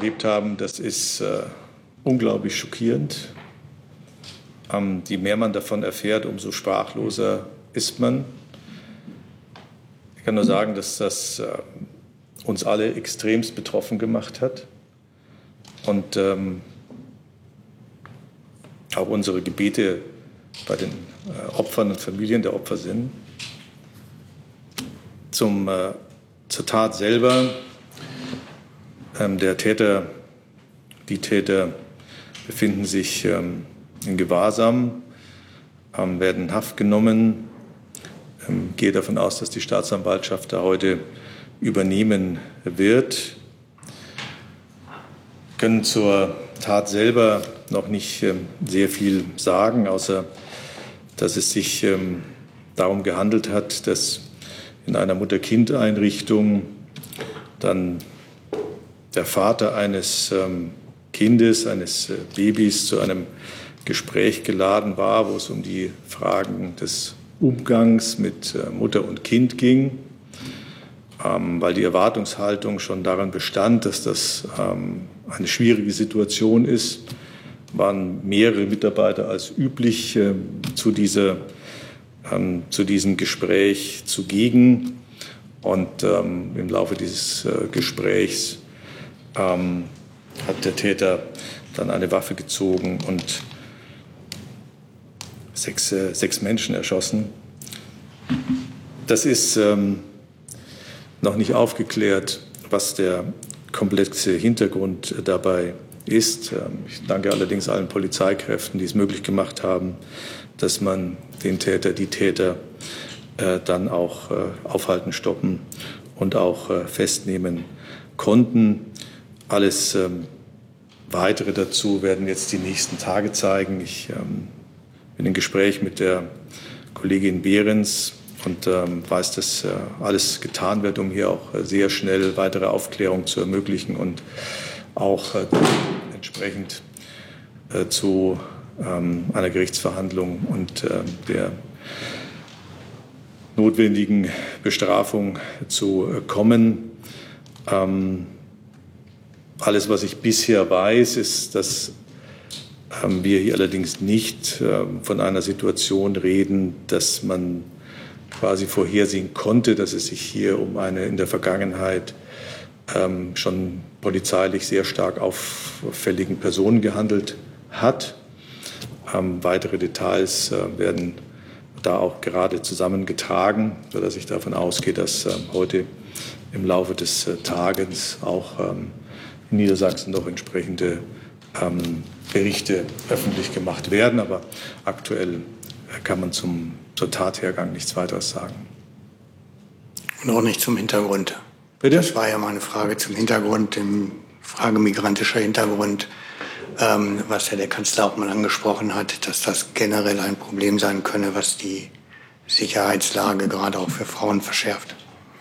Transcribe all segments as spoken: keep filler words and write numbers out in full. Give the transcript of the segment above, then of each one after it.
erlebt haben, das ist äh, unglaublich schockierend. Ähm, je mehr man davon erfährt, umso sprachloser ist man. Ich kann nur sagen, dass das äh, uns alle extremst betroffen gemacht hat und ähm, auch unsere Gebete bei den äh, Opfern und Familien der Opfer sind. Zum, äh, zur Tat selber. Ähm, der Täter, die Täter befinden sich ähm, in Gewahrsam, ähm, werden in Haft genommen. Ich ähm, gehe davon aus, dass die Staatsanwaltschaft da heute übernehmen wird. Wir können zur Tat selber noch nicht ähm, sehr viel sagen, außer dass es sich ähm, darum gehandelt hat, dass in einer Mutter-Kind-Einrichtung dann der Vater eines ähm, Kindes, eines äh, Babys zu einem Gespräch geladen war, wo es um die Fragen des Umgangs mit äh, Mutter und Kind ging, ähm, weil die Erwartungshaltung schon daran bestand, dass das ähm, eine schwierige Situation ist, waren mehrere Mitarbeiter als üblich äh, zu, dieser, ähm, zu diesem Gespräch zugegen. Und ähm, im Laufe dieses äh, Gesprächs ähm, hat der Täter dann eine Waffe gezogen und sechs, äh, sechs Menschen erschossen. Das ist ähm, noch nicht aufgeklärt, was der komplexe Hintergrund dabei ist. Ich danke allerdings allen Polizeikräften, die es möglich gemacht haben, dass man den Täter, die Täter äh, dann auch äh, aufhalten, stoppen und auch äh, festnehmen konnten. Alles ähm, Weitere dazu werden jetzt die nächsten Tage zeigen. Ich ähm, bin im Gespräch mit der Kollegin Behrens und ähm, weiß, dass äh, alles getan wird, um hier auch äh, sehr schnell weitere Aufklärung zu ermöglichen und auch äh, entsprechend äh, zu ähm, einer Gerichtsverhandlung und äh, der notwendigen Bestrafung zu äh, kommen. Ähm, alles, was ich bisher weiß, ist, dass ähm, wir hier allerdings nicht äh, von einer Situation reden, dass man quasi vorhersehen konnte, dass es sich hier um eine in der Vergangenheit ähm, schon polizeilich sehr stark auffälligen Personen gehandelt hat. Ähm, weitere Details äh, werden da auch gerade zusammengetragen, sodass ich davon ausgehe, dass äh, heute im Laufe des äh, Tages auch ähm, in Niedersachsen noch entsprechende ähm, Berichte öffentlich gemacht werden. Aber aktuell äh, kann man zum, zur Tathergang nichts weiteres sagen. Und auch nicht zum Hintergrund. Bitte? Das war ja mal eine Frage zum Hintergrund, dem Frage migrantischer Hintergrund, ähm, was ja der Kanzler auch mal angesprochen hat, dass das generell ein Problem sein könne, was die Sicherheitslage gerade auch für Frauen verschärft.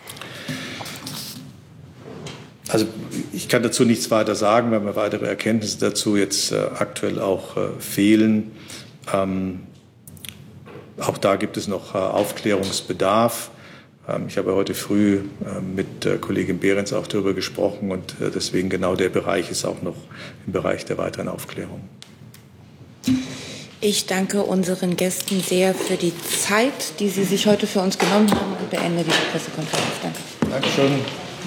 Also ich kann dazu nichts weiter sagen, weil mir weitere Erkenntnisse dazu jetzt äh, aktuell auch äh, fehlen. Ähm, auch da gibt es noch äh, Aufklärungsbedarf. Ähm, ich habe heute früh äh, mit äh, Kollegin Behrens auch darüber gesprochen und äh, deswegen genau der Bereich ist auch noch im Bereich der weiteren Aufklärung. Ich danke unseren Gästen sehr für die Zeit, die Sie sich heute für uns genommen haben und beende diese Pressekonferenz. Danke. Dankeschön.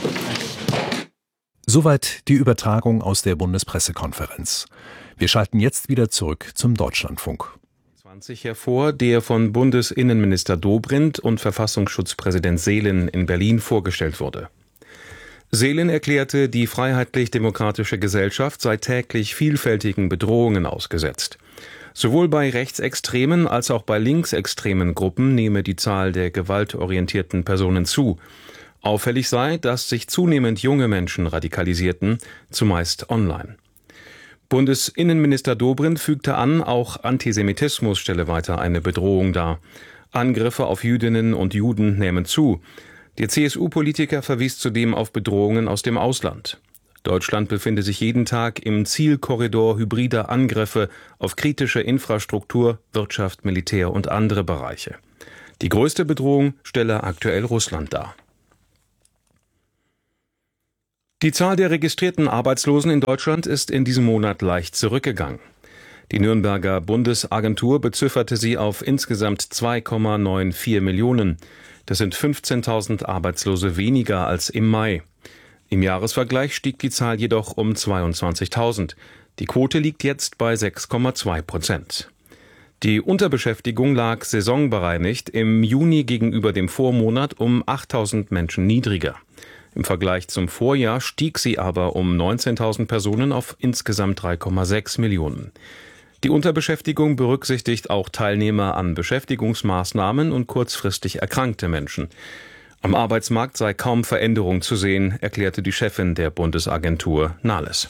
Soweit die Übertragung aus der Bundespressekonferenz. Wir schalten jetzt wieder zurück zum Deutschlandfunk. zwanzig hervor, der von Bundesinnenminister Dobrindt und Verfassungsschutzpräsident Seelen in Berlin vorgestellt wurde. Seelen erklärte, die freiheitlich-demokratische Gesellschaft sei täglich vielfältigen Bedrohungen ausgesetzt. Sowohl bei rechtsextremen als auch bei linksextremen Gruppen nehme die Zahl der gewaltorientierten Personen zu. Auffällig sei, dass sich zunehmend junge Menschen radikalisierten, zumeist online. Bundesinnenminister Dobrindt fügte an, auch Antisemitismus stelle weiter eine Bedrohung dar. Angriffe auf Jüdinnen und Juden nähmen zu. Der C S U-Politiker verwies zudem auf Bedrohungen aus dem Ausland. Deutschland befinde sich jeden Tag im Zielkorridor hybrider Angriffe auf kritische Infrastruktur, Wirtschaft, Militär und andere Bereiche. Die größte Bedrohung stelle aktuell Russland dar. Die Zahl der registrierten Arbeitslosen in Deutschland ist in diesem Monat leicht zurückgegangen. Die Nürnberger Bundesagentur bezifferte sie auf insgesamt zwei Komma vierundneunzig Millionen. Das sind fünfzehntausend Arbeitslose weniger als im Mai. Im Jahresvergleich stieg die Zahl jedoch um zweiundzwanzigtausend. Die Quote liegt jetzt bei sechs Komma zwei Prozent. Die Unterbeschäftigung lag saisonbereinigt im Juni gegenüber dem Vormonat um achttausend Menschen niedriger. Im Vergleich zum Vorjahr stieg sie aber um neunzehntausend Personen auf insgesamt drei Komma sechs Millionen. Die Unterbeschäftigung berücksichtigt auch Teilnehmer an Beschäftigungsmaßnahmen und kurzfristig erkrankte Menschen. Am Arbeitsmarkt sei kaum Veränderung zu sehen, erklärte die Chefin der Bundesagentur Nahles.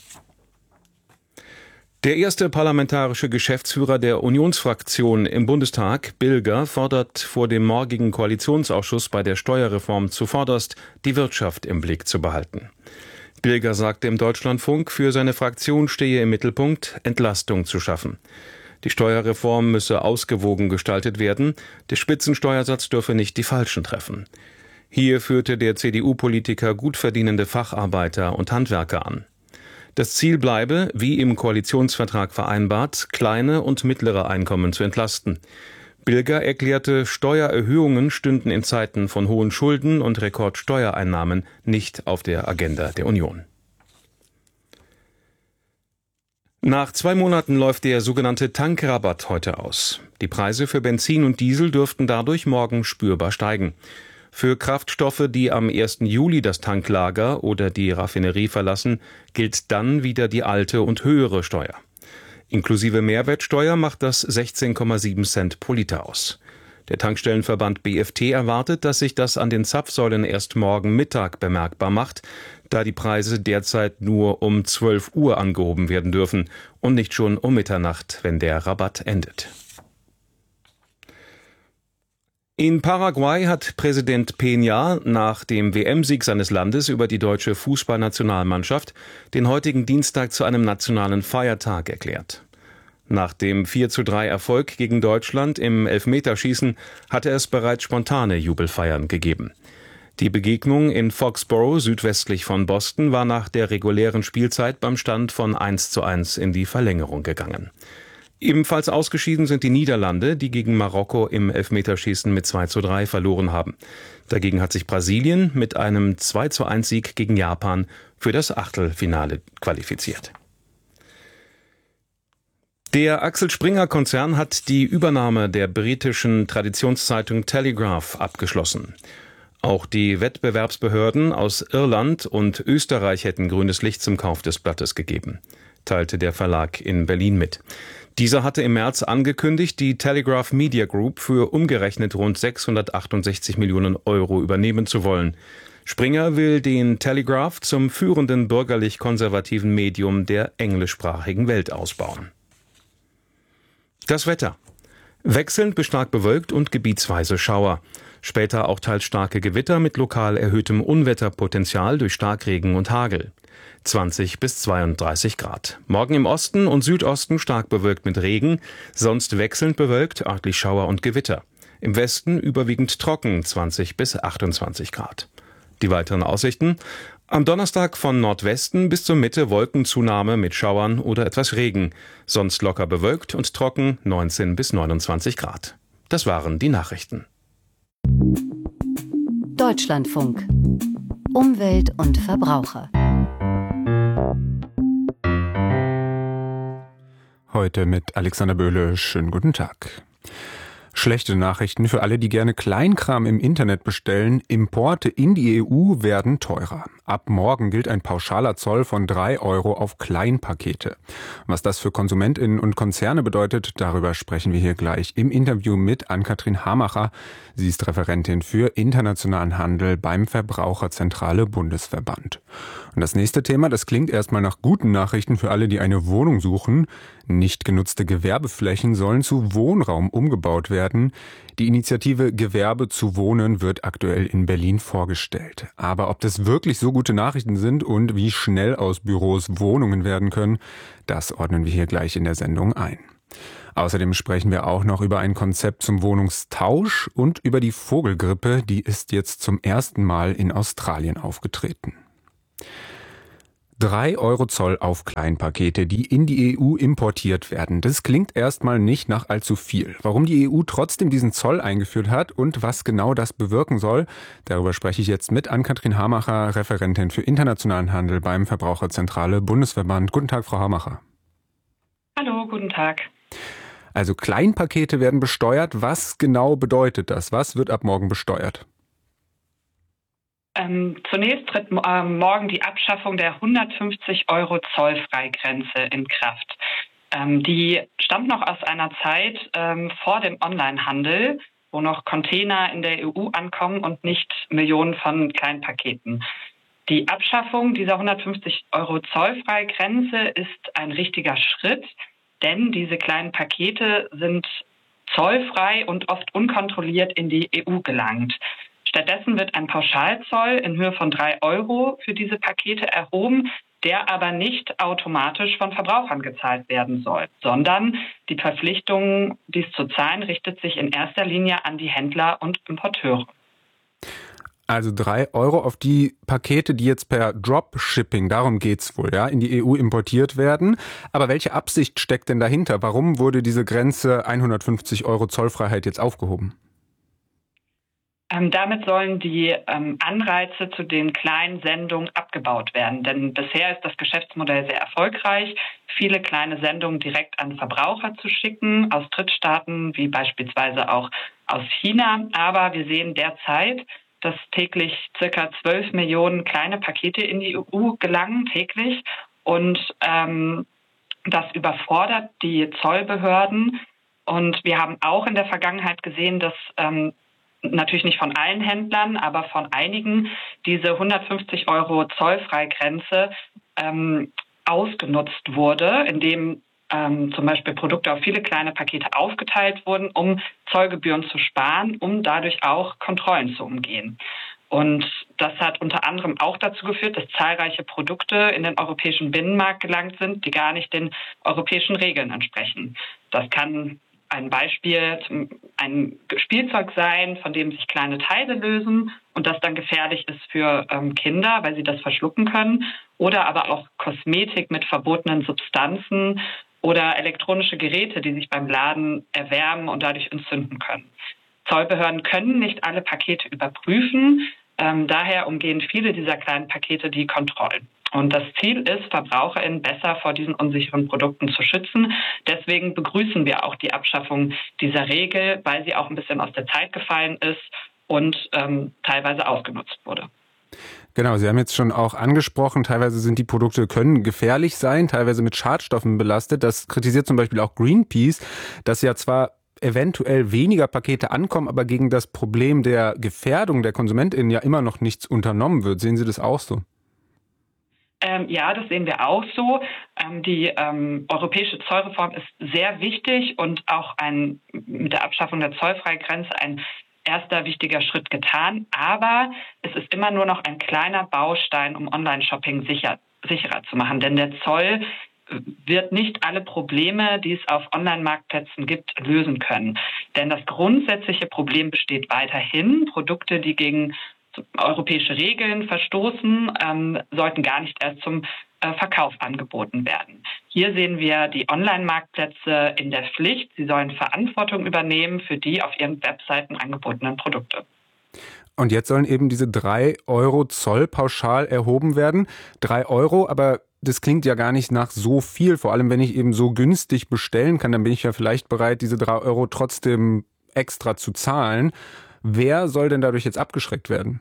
Der erste parlamentarische Geschäftsführer der Unionsfraktion im Bundestag, Bilger, fordert vor dem morgigen Koalitionsausschuss bei der Steuerreform zuvorderst, die Wirtschaft im Blick zu behalten. Bilger sagte im Deutschlandfunk, für seine Fraktion stehe im Mittelpunkt, Entlastung zu schaffen. Die Steuerreform müsse ausgewogen gestaltet werden, der Spitzensteuersatz dürfe nicht die Falschen treffen. Hier führte der C D U-Politiker gut verdienende Facharbeiter und Handwerker an. Das Ziel bleibe, wie im Koalitionsvertrag vereinbart, kleine und mittlere Einkommen zu entlasten. Bilger erklärte, Steuererhöhungen stünden in Zeiten von hohen Schulden und Rekordsteuereinnahmen nicht auf der Agenda der Union. Nach zwei Monaten läuft der sogenannte Tankrabatt heute aus. Die Preise für Benzin und Diesel dürften dadurch morgen spürbar steigen. Für Kraftstoffe, die am ersten Juli das Tanklager oder die Raffinerie verlassen, gilt dann wieder die alte und höhere Steuer. Inklusive Mehrwertsteuer macht das sechzehn Komma sieben Cent pro Liter aus. Der Tankstellenverband B F T erwartet, dass sich das an den Zapfsäulen erst morgen Mittag bemerkbar macht, da die Preise derzeit nur um zwölf Uhr angehoben werden dürfen und nicht schon um Mitternacht, wenn der Rabatt endet. In Paraguay hat Präsident Peña nach dem W M-Sieg seines Landes über die deutsche Fußballnationalmannschaft den heutigen Dienstag zu einem nationalen Feiertag erklärt. Nach dem vier zu drei Erfolg gegen Deutschland im Elfmeterschießen hatte es bereits spontane Jubelfeiern gegeben. Die Begegnung in Foxborough südwestlich von Boston war nach der regulären Spielzeit beim Stand von eins zu eins in die Verlängerung gegangen. Ebenfalls ausgeschieden sind die Niederlande, die gegen Marokko im Elfmeterschießen mit zwei zu drei verloren haben. Dagegen hat sich Brasilien mit einem zwei zu eins Sieg gegen Japan für das Achtelfinale qualifiziert. Der Axel Springer-Konzern hat die Übernahme der britischen Traditionszeitung Telegraph abgeschlossen. Auch die Wettbewerbsbehörden aus Irland und Österreich hätten grünes Licht zum Kauf des Blattes gegeben, teilte der Verlag in Berlin mit. Dieser hatte im März angekündigt, die Telegraph Media Group für umgerechnet rund sechshundertachtundsechzig Millionen Euro übernehmen zu wollen. Springer will den Telegraph zum führenden bürgerlich-konservativen Medium der englischsprachigen Welt ausbauen. Das Wetter. Wechselnd bis stark bewölkt und gebietsweise Schauer. Später auch teils starke Gewitter mit lokal erhöhtem Unwetterpotenzial durch Starkregen und Hagel. zwanzig bis zweiunddreißig Grad. Morgen im Osten und Südosten stark bewölkt mit Regen, sonst wechselnd bewölkt, örtlich Schauer und Gewitter. Im Westen überwiegend trocken, zwanzig bis achtundzwanzig Grad. Die weiteren Aussichten: Am Donnerstag von Nordwesten bis zur Mitte Wolkenzunahme mit Schauern oder etwas Regen, sonst locker bewölkt und trocken, neunzehn bis neunundzwanzig Grad. Das waren die Nachrichten. Deutschlandfunk. Umwelt und Verbraucher. Heute mit Alexander Böhle. Schönen guten Tag. Schlechte Nachrichten für alle, die gerne Kleinkram im Internet bestellen. Importe in die E U werden teurer. Ab morgen gilt ein pauschaler Zoll von drei Euro auf Kleinpakete. Was das für KonsumentInnen und Konzerne bedeutet, darüber sprechen wir hier gleich im Interview mit Ann-Kathrin Hamacher. Sie ist Referentin für internationalen Handel beim Verbraucherzentrale Bundesverband. Und das nächste Thema, das klingt erstmal nach guten Nachrichten für alle, die eine Wohnung suchen. Nicht genutzte Gewerbeflächen sollen zu Wohnraum umgebaut werden. Die Initiative Gewerbe zu Wohnen wird aktuell in Berlin vorgestellt. Aber ob das wirklich so gute Nachrichten sind und wie schnell aus Büros Wohnungen werden können, das ordnen wir hier gleich in der Sendung ein. Außerdem sprechen wir auch noch über ein Konzept zum Wohnungstausch und über die Vogelgrippe, die ist jetzt zum ersten Mal in Australien aufgetreten. Drei Euro Zoll auf Kleinpakete, die in die E U importiert werden. Das klingt erstmal nicht nach allzu viel. Warum die E U trotzdem diesen Zoll eingeführt hat und was genau das bewirken soll, darüber spreche ich jetzt mit Ann-Kathrin Hamacher, Referentin für internationalen Handel beim Verbraucherzentrale Bundesverband. Guten Tag, Frau Hamacher. Hallo, guten Tag. Also Kleinpakete werden besteuert. Was genau bedeutet das? Was wird ab morgen besteuert? Ähm, zunächst tritt äh, morgen die Abschaffung der hundertfünfzig Euro Zollfreigrenze in Kraft. Ähm, die stammt noch aus einer Zeit ähm, vor dem Onlinehandel, wo noch Container in der E U ankommen und nicht Millionen von Kleinpaketen. Die Abschaffung dieser hundertfünfzig Euro Zollfreigrenze ist ein richtiger Schritt, denn diese kleinen Pakete sind zollfrei und oft unkontrolliert in die E U gelangt. Stattdessen wird ein Pauschalzoll in Höhe von drei Euro für diese Pakete erhoben, der aber nicht automatisch von Verbrauchern gezahlt werden soll, sondern die Verpflichtung, dies zu zahlen, richtet sich in erster Linie an die Händler und Importeure. Also drei Euro auf die Pakete, die jetzt per Dropshipping, darum geht's wohl, ja, in die E U importiert werden. Aber welche Absicht steckt denn dahinter? Warum wurde diese Grenze hundertfünfzig Euro Zollfreiheit jetzt aufgehoben? Ähm, damit sollen die ähm, Anreize zu den kleinen Sendungen abgebaut werden. Denn bisher ist das Geschäftsmodell sehr erfolgreich, viele kleine Sendungen direkt an Verbraucher zu schicken, aus Drittstaaten wie beispielsweise auch aus China. Aber wir sehen derzeit, dass täglich circa zwölf Millionen kleine Pakete in die E U gelangen, täglich. Und ähm, das überfordert die Zollbehörden. Und wir haben auch in der Vergangenheit gesehen, dass ähm, natürlich nicht von allen Händlern, aber von einigen diese hundertfünfzig Euro Zollfreigrenze ähm, ausgenutzt wurde, indem ähm, zum Beispiel Produkte auf viele kleine Pakete aufgeteilt wurden, um Zollgebühren zu sparen, um dadurch auch Kontrollen zu umgehen. Und das hat unter anderem auch dazu geführt, dass zahlreiche Produkte in den europäischen Binnenmarkt gelangt sind, die gar nicht den europäischen Regeln entsprechen. Das kann ein Beispiel, ein Spielzeug sein, von dem sich kleine Teile lösen und das dann gefährlich ist für ähm, Kinder, weil sie das verschlucken können. Oder aber auch Kosmetik mit verbotenen Substanzen oder elektronische Geräte, die sich beim Laden erwärmen und dadurch entzünden können. Zollbehörden können nicht alle Pakete überprüfen. Ähm, daher umgehen viele dieser kleinen Pakete die Kontrollen. Und das Ziel ist, VerbraucherInnen besser vor diesen unsicheren Produkten zu schützen. Deswegen begrüßen wir auch die Abschaffung dieser Regel, weil sie auch ein bisschen aus der Zeit gefallen ist und ähm, teilweise ausgenutzt wurde. Genau, Sie haben jetzt schon auch angesprochen, teilweise sind die Produkte, können gefährlich sein, teilweise mit Schadstoffen belastet. Das kritisiert zum Beispiel auch Greenpeace, dass ja zwar eventuell weniger Pakete ankommen, aber gegen das Problem der Gefährdung der KonsumentInnen ja immer noch nichts unternommen wird. Sehen Sie das auch so? Ähm, ja, das sehen wir auch so. Ähm, die ähm, europäische Zollreform ist sehr wichtig und auch ein, mit der Abschaffung der Zollfreigrenze ein erster wichtiger Schritt getan. Aber es ist immer nur noch ein kleiner Baustein, um Online-Shopping sicher, sicherer zu machen. Denn der Zoll wird nicht alle Probleme, die es auf Online-Marktplätzen gibt, lösen können. Denn das grundsätzliche Problem besteht weiterhin. Produkte, die gegen europäische Regeln verstoßen, ähm, sollten gar nicht erst zum äh, Verkauf angeboten werden. Hier sehen wir die Online-Marktplätze in der Pflicht. Sie sollen Verantwortung übernehmen für die auf ihren Webseiten angebotenen Produkte. Und jetzt sollen eben diese drei Euro Zoll pauschal erhoben werden. Drei Euro, aber das klingt ja gar nicht nach so viel. Vor allem, wenn ich eben so günstig bestellen kann, dann bin ich ja vielleicht bereit, diese drei Euro trotzdem extra zu zahlen. Wer soll denn dadurch jetzt abgeschreckt werden?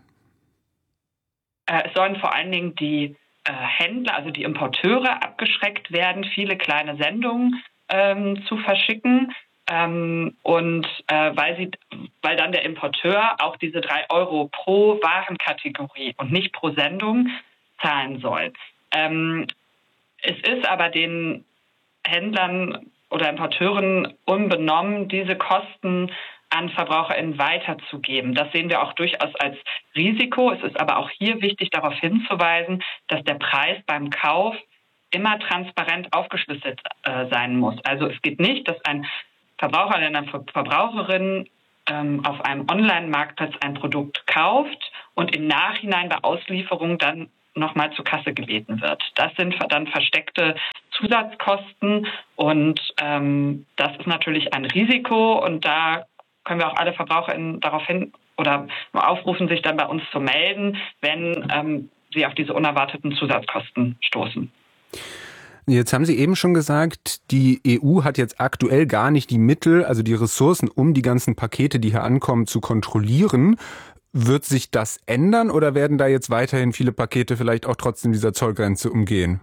Es sollen vor allen Dingen die äh, Händler, also die Importeure abgeschreckt werden, viele kleine Sendungen ähm, zu verschicken. Ähm, und äh, weil, sie, weil dann der Importeur auch diese drei Euro pro Warenkategorie und nicht pro Sendung zahlen soll. Ähm, es ist aber den Händlern oder Importeuren unbenommen, diese Kosten an VerbraucherInnen weiterzugeben. Das sehen wir auch durchaus als Risiko. Es ist aber auch hier wichtig, darauf hinzuweisen, dass der Preis beim Kauf immer transparent aufgeschlüsselt äh, sein muss. Also es geht nicht, dass ein Verbraucher oder eine Verbraucherin ähm, auf einem Online-Marktplatz ein Produkt kauft und im Nachhinein bei Auslieferung dann nochmal zur Kasse gebeten wird. Das sind dann versteckte Zusatzkosten und ähm, das ist natürlich ein Risiko und da können wir auch alle VerbraucherInnen darauf hin oder aufrufen, sich dann bei uns zu melden, wenn ähm, sie auf diese unerwarteten Zusatzkosten stoßen. Jetzt haben Sie eben schon gesagt, die E U hat jetzt aktuell gar nicht die Mittel, also die Ressourcen, um die ganzen Pakete, die hier ankommen, zu kontrollieren. Wird sich das ändern oder werden da jetzt weiterhin viele Pakete vielleicht auch trotzdem dieser Zollgrenze umgehen?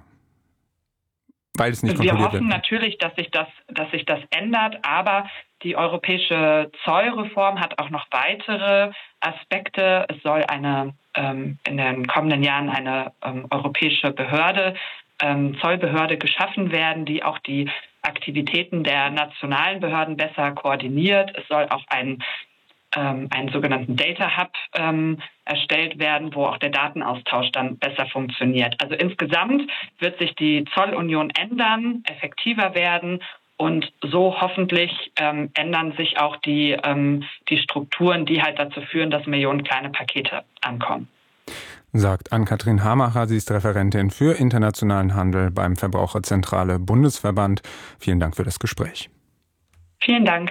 Weil es nicht kontrolliert wird. Wir hoffen natürlich, dass sich das, dass sich das ändert, aber die europäische Zollreform hat auch noch weitere Aspekte. Es soll eine ähm, in den kommenden Jahren eine ähm, europäische Behörde, ähm, Zollbehörde geschaffen werden, die auch die Aktivitäten der nationalen Behörden besser koordiniert. Es soll auch ein ähm, einen sogenannten Data Hub ähm, erstellt werden, wo auch der Datenaustausch dann besser funktioniert. Also insgesamt wird sich die Zollunion ändern, effektiver werden und so hoffentlich ähm, ändern sich auch die, ähm, die Strukturen, die halt dazu führen, dass Millionen kleine Pakete ankommen. Sagt Ann-Kathrin Hamacher, sie ist Referentin für internationalen Handel beim Verbraucherzentrale Bundesverband. Vielen Dank für das Gespräch. Vielen Dank.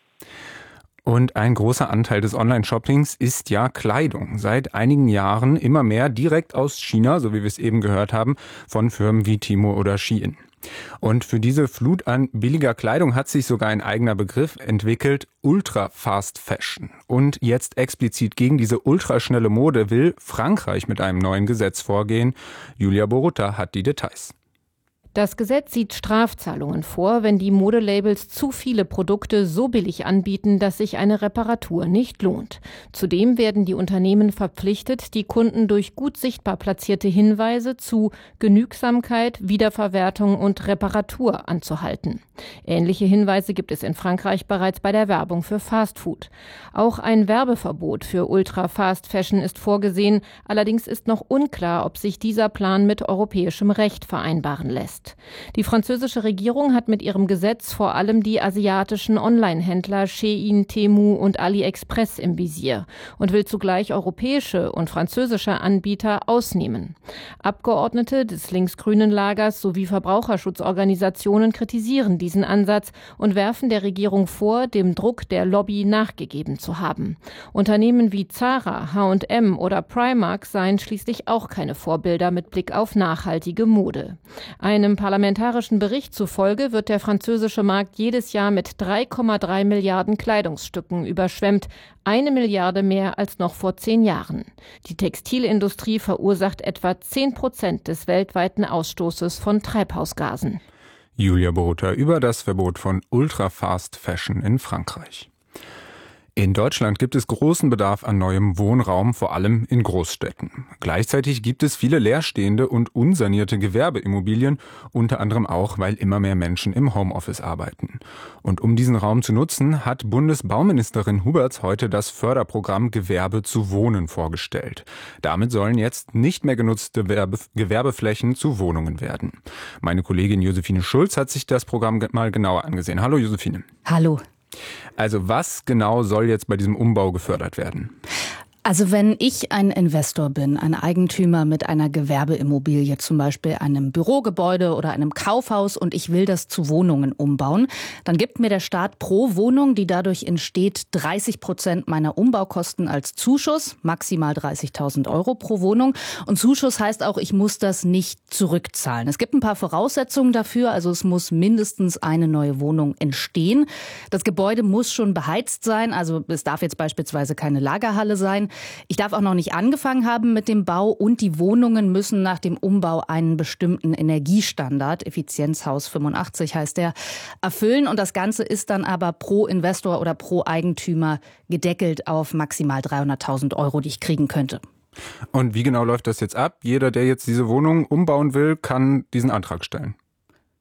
Und ein großer Anteil des Online-Shoppings ist ja Kleidung. Seit einigen Jahren immer mehr direkt aus China, so wie wir es eben gehört haben, von Firmen wie Temu oder Shein. Und für diese Flut an billiger Kleidung hat sich sogar ein eigener Begriff entwickelt, Ultra Fast Fashion. Und jetzt explizit gegen diese ultraschnelle Mode will Frankreich mit einem neuen Gesetz vorgehen. Julia Borutta hat die Details. Das Gesetz sieht Strafzahlungen vor, wenn die Modelabels zu viele Produkte so billig anbieten, dass sich eine Reparatur nicht lohnt. Zudem werden die Unternehmen verpflichtet, die Kunden durch gut sichtbar platzierte Hinweise zu Genügsamkeit, Wiederverwertung und Reparatur anzuhalten. Ähnliche Hinweise gibt es in Frankreich bereits bei der Werbung für Fastfood. Auch ein Werbeverbot für Ultra Fast Fashion ist vorgesehen. Allerdings ist noch unklar, ob sich dieser Plan mit europäischem Recht vereinbaren lässt. Die französische Regierung hat mit ihrem Gesetz vor allem die asiatischen Online-Händler Shein, Temu und AliExpress im Visier und will zugleich europäische und französische Anbieter ausnehmen. Abgeordnete des linksgrünen Lagers sowie Verbraucherschutzorganisationen kritisieren diesen Ansatz und werfen der Regierung vor, dem Druck der Lobby nachgegeben zu haben. Unternehmen wie Zara, H und M oder Primark seien schließlich auch keine Vorbilder mit Blick auf nachhaltige Mode. Einem parlamentarischen Bericht zufolge wird der französische Markt jedes Jahr mit drei Komma drei Milliarden Kleidungsstücken überschwemmt, eine Milliarde mehr als noch vor zehn Jahren. Die Textilindustrie verursacht etwa zehn Prozent des weltweiten Ausstoßes von Treibhausgasen. Julia Borutta über das Verbot von Ultra Fast Fashion in Frankreich. In Deutschland gibt es großen Bedarf an neuem Wohnraum, vor allem in Großstädten. Gleichzeitig gibt es viele leerstehende und unsanierte Gewerbeimmobilien, unter anderem auch, weil immer mehr Menschen im Homeoffice arbeiten. Und um diesen Raum zu nutzen, hat Bundesbauministerin Huberts heute das Förderprogramm Gewerbe zu Wohnen vorgestellt. Damit sollen jetzt nicht mehr genutzte Werbe- Gewerbeflächen zu Wohnungen werden. Meine Kollegin Josephine Schulz hat sich das Programm mal genauer angesehen. Hallo Josephine. Hallo. Also was genau soll jetzt bei diesem Umbau gefördert werden? Also wenn ich ein Investor bin, ein Eigentümer mit einer Gewerbeimmobilie, zum Beispiel einem Bürogebäude oder einem Kaufhaus und ich will das zu Wohnungen umbauen, dann gibt mir der Staat pro Wohnung, die dadurch entsteht, dreißig Prozent meiner Umbaukosten als Zuschuss, maximal dreißigtausend Euro pro Wohnung. Und Zuschuss heißt auch, ich muss das nicht zurückzahlen. Es gibt ein paar Voraussetzungen dafür, also es muss mindestens eine neue Wohnung entstehen. Das Gebäude muss schon beheizt sein, also es darf jetzt beispielsweise keine Lagerhalle sein. Ich darf auch noch nicht angefangen haben mit dem Bau und die Wohnungen müssen nach dem Umbau einen bestimmten Energiestandard, Effizienzhaus fünfundachtzig heißt der, erfüllen. Und das Ganze ist dann aber pro Investor oder pro Eigentümer gedeckelt auf maximal dreihunderttausend Euro, die ich kriegen könnte. Und wie genau läuft das jetzt ab? Jeder, der jetzt diese Wohnung umbauen will, kann diesen Antrag stellen?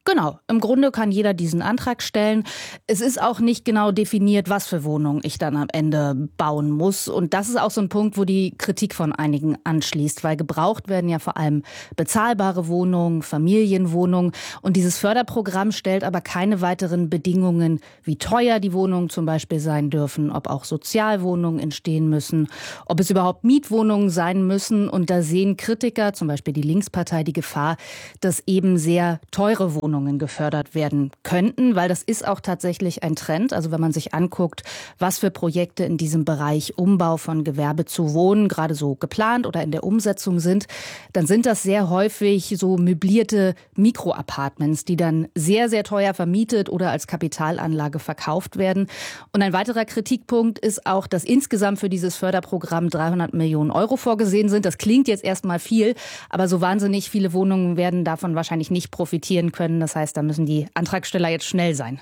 Genau, im Grunde kann jeder diesen Antrag stellen. Es ist auch nicht genau definiert, was für Wohnungen ich dann am Ende bauen muss. Und das ist auch so ein Punkt, wo die Kritik von einigen anschließt, weil gebraucht werden ja vor allem bezahlbare Wohnungen, Familienwohnungen. Und dieses Förderprogramm stellt aber keine weiteren Bedingungen, wie teuer die Wohnungen zum Beispiel sein dürfen, ob auch Sozialwohnungen entstehen müssen, ob es überhaupt Mietwohnungen sein müssen. Und da sehen Kritiker, zum Beispiel die Linkspartei, die Gefahr, dass eben sehr teure Wohnungen gefördert werden könnten, weil das ist auch tatsächlich ein Trend. Also wenn man sich anguckt, was für Projekte in diesem Bereich Umbau von Gewerbe zu Wohnen gerade so geplant oder in der Umsetzung sind, dann sind das sehr häufig so möblierte Mikroapartments, die dann sehr, sehr teuer vermietet oder als Kapitalanlage verkauft werden. Und ein weiterer Kritikpunkt ist auch, dass insgesamt für dieses Förderprogramm dreihundert Millionen Euro vorgesehen sind. Das klingt jetzt erstmal viel, aber so wahnsinnig viele Wohnungen werden davon wahrscheinlich nicht profitieren können. Das heißt, da müssen die Antragsteller jetzt schnell sein.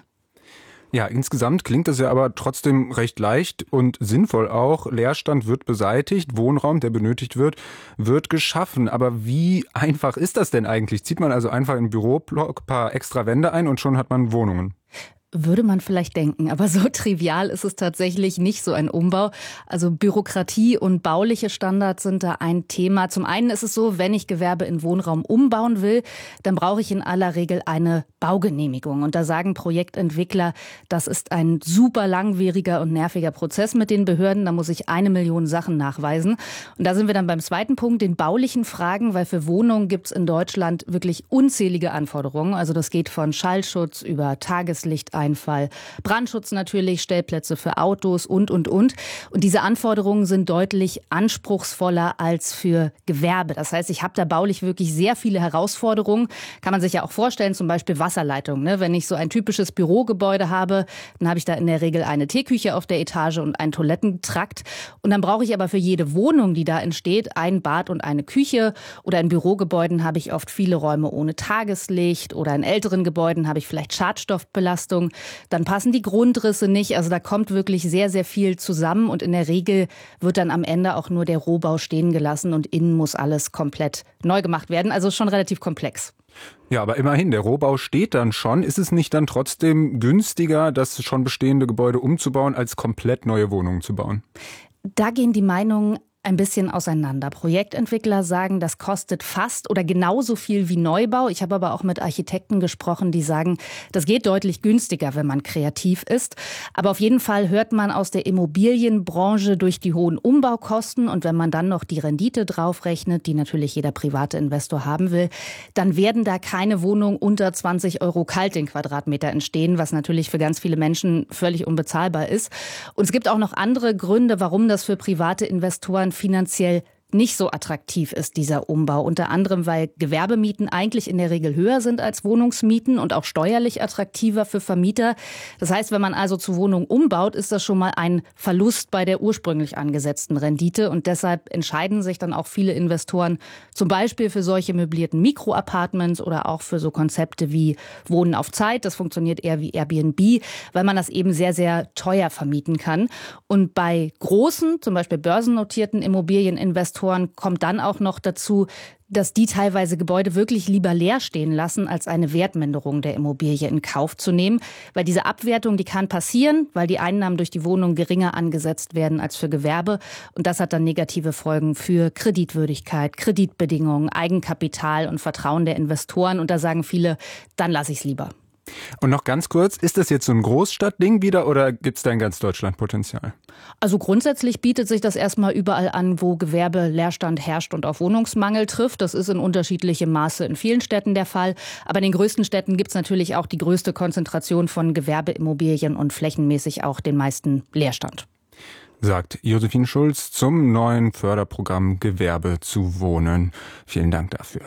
Ja, insgesamt klingt das ja aber trotzdem recht leicht und sinnvoll auch. Leerstand wird beseitigt, Wohnraum, der benötigt wird, wird geschaffen. Aber wie einfach ist das denn eigentlich? Zieht man also einfach im Büroblock ein paar extra Wände ein und schon hat man Wohnungen? Würde man vielleicht denken, aber so trivial ist es tatsächlich nicht, so ein Umbau. Also Bürokratie und bauliche Standards sind da ein Thema. Zum einen ist es so, wenn ich Gewerbe in Wohnraum umbauen will, dann brauche ich in aller Regel eine Baugenehmigung. Und da sagen Projektentwickler, das ist ein super langwieriger und nerviger Prozess mit den Behörden. Da muss ich eine Million Sachen nachweisen. Und da sind wir dann beim zweiten Punkt, den baulichen Fragen, weil für Wohnungen gibt es in Deutschland wirklich unzählige Anforderungen. Also das geht von Schallschutz über Tageslicht, Einfall, Brandschutz natürlich, Stellplätze für Autos und, und, und. Und diese Anforderungen sind deutlich anspruchsvoller als für Gewerbe. Das heißt, ich habe da baulich wirklich sehr viele Herausforderungen. Kann man sich ja auch vorstellen, zum Beispiel Wasserleitung. Ne? Wenn ich so ein typisches Bürogebäude habe, dann habe ich da in der Regel eine Teeküche auf der Etage und einen Toilettentrakt. Und dann brauche ich aber für jede Wohnung, die da entsteht, ein Bad und eine Küche. Oder in Bürogebäuden habe ich oft viele Räume ohne Tageslicht. Oder in älteren Gebäuden habe ich vielleicht Schadstoffbelastung. Dann passen die Grundrisse nicht. Also da kommt wirklich sehr, sehr viel zusammen. Und in der Regel wird dann am Ende auch nur der Rohbau stehen gelassen und innen muss alles komplett neu gemacht werden. Also schon relativ komplex. Ja, aber immerhin, der Rohbau steht dann schon. Ist es nicht dann trotzdem günstiger, das schon bestehende Gebäude umzubauen, als komplett neue Wohnungen zu bauen? Da gehen die Meinungen ein bisschen auseinander. Projektentwickler sagen, das kostet fast oder genauso viel wie Neubau. Ich habe aber auch mit Architekten gesprochen, die sagen, das geht deutlich günstiger, wenn man kreativ ist. Aber auf jeden Fall hört man aus der Immobilienbranche durch die hohen Umbaukosten und wenn man dann noch die Rendite draufrechnet, die natürlich jeder private Investor haben will, dann werden da keine Wohnungen unter zwanzig Euro kalt den Quadratmeter entstehen, was natürlich für ganz viele Menschen völlig unbezahlbar ist. Und es gibt auch noch andere Gründe, warum das für private Investoren finanziell nicht so attraktiv ist, dieser Umbau. Unter anderem, weil Gewerbemieten eigentlich in der Regel höher sind als Wohnungsmieten und auch steuerlich attraktiver für Vermieter. Das heißt, wenn man also zu Wohnungen umbaut, ist das schon mal ein Verlust bei der ursprünglich angesetzten Rendite. Und deshalb entscheiden sich dann auch viele Investoren zum Beispiel für solche möblierten Mikroapartments oder auch für so Konzepte wie Wohnen auf Zeit. Das funktioniert eher wie Airbnb, weil man das eben sehr, sehr teuer vermieten kann. Und bei großen, zum Beispiel börsennotierten Immobilieninvestoren kommt dann auch noch dazu, dass die teilweise Gebäude wirklich lieber leer stehen lassen, als eine Wertminderung der Immobilie in Kauf zu nehmen. Weil diese Abwertung, die kann passieren, weil die Einnahmen durch die Wohnung geringer angesetzt werden als für Gewerbe. Und das hat dann negative Folgen für Kreditwürdigkeit, Kreditbedingungen, Eigenkapital und Vertrauen der Investoren. Und da sagen viele, dann lasse ich es lieber. Und noch ganz kurz, ist das jetzt so ein Großstadtding wieder oder gibt es da in ganz Deutschland Potenzial? Also grundsätzlich bietet sich das erstmal überall an, wo Gewerbeleerstand herrscht und auf Wohnungsmangel trifft. Das ist in unterschiedlichem Maße in vielen Städten der Fall. Aber in den größten Städten gibt es natürlich auch die größte Konzentration von Gewerbeimmobilien und flächenmäßig auch den meisten Leerstand. Sagt Josephine Schulz zum neuen Förderprogramm Gewerbe zu wohnen. Vielen Dank dafür.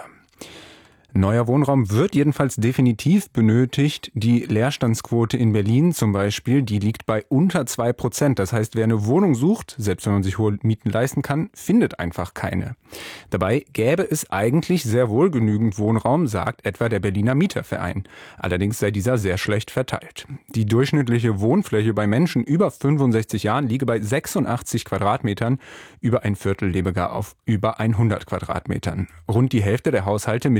Neuer Wohnraum wird jedenfalls definitiv benötigt. Die Leerstandsquote in Berlin zum Beispiel, die liegt bei unter zwei Prozent. Das heißt, wer eine Wohnung sucht, selbst wenn man sich hohe Mieten leisten kann, findet einfach keine. Dabei gäbe es eigentlich sehr wohl genügend Wohnraum, sagt etwa der Berliner Mieterverein. Allerdings sei dieser sehr schlecht verteilt. Die durchschnittliche Wohnfläche bei Menschen über fünfundsechzig Jahren liege bei sechsundachtzig Quadratmetern. Über ein Viertel lebe gar auf über hundert Quadratmetern. Rund die Hälfte der Haushalte mit vier Personen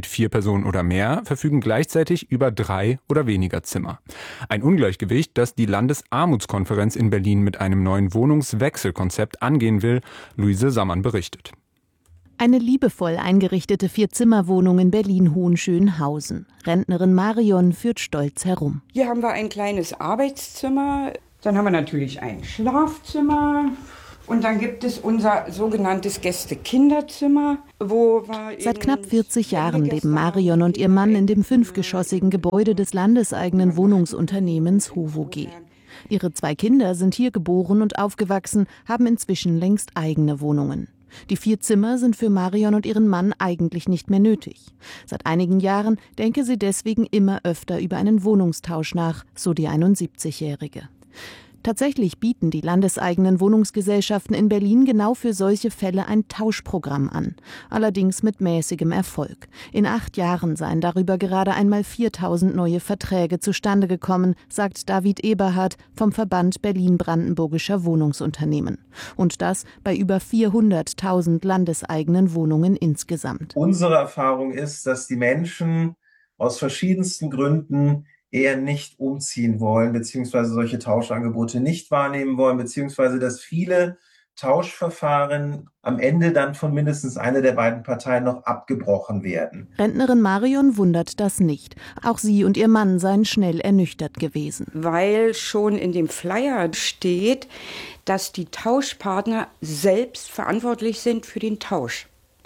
Personen oder mehr verfügen gleichzeitig über drei oder weniger Zimmer. Ein Ungleichgewicht, das die Landesarmutskonferenz in Berlin mit einem neuen Wohnungswechselkonzept angehen will. Luise Sammann berichtet. Eine liebevoll eingerichtete Vier-Zimmer-Wohnung in Berlin-Hohenschönhausen. Rentnerin Marion führt stolz herum. Hier haben wir ein kleines Arbeitszimmer, dann haben wir natürlich ein Schlafzimmer und dann gibt es unser sogenanntes Gäste-Kinderzimmer, wo wir Seit knapp vierzig Jahren leben Marion und ihr Mann in dem fünfgeschossigen Gebäude des landeseigenen Wohnungsunternehmens HOVOG. Ihre zwei Kinder sind hier geboren und aufgewachsen, haben inzwischen längst eigene Wohnungen. Die vier Zimmer sind für Marion und ihren Mann eigentlich nicht mehr nötig. Seit einigen Jahren denke sie deswegen immer öfter über einen Wohnungstausch nach, so die einundsiebzigjährige. Tatsächlich bieten die landeseigenen Wohnungsgesellschaften in Berlin genau für solche Fälle ein Tauschprogramm an. Allerdings mit mäßigem Erfolg. In acht Jahren seien darüber gerade einmal viertausend neue Verträge zustande gekommen, sagt David Eberhardt vom Verband Berlin-Brandenburgischer Wohnungsunternehmen. Und das bei über vierhunderttausend landeseigenen Wohnungen insgesamt. Unsere Erfahrung ist, dass die Menschen aus verschiedensten Gründen eher nicht umziehen wollen, beziehungsweise solche Tauschangebote nicht wahrnehmen wollen, beziehungsweise dass viele Tauschverfahren am Ende dann von mindestens einer der beiden Parteien noch abgebrochen werden. Rentnerin Marion wundert das nicht. Auch sie und ihr Mann seien schnell ernüchtert gewesen. Weil schon in dem Flyer steht, dass die Tauschpartner selbst verantwortlich sind für den Tausch.